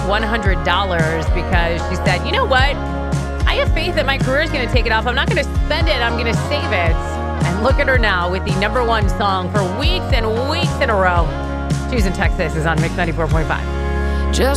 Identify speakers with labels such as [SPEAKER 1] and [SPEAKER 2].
[SPEAKER 1] $100 because she said, you know what? I have faith that my career is going to take it off. I'm not going to spend it. I'm going to save it. And look at her now with the #1 song for weeks and weeks in a row. She's in Texas is on Mix 94.5.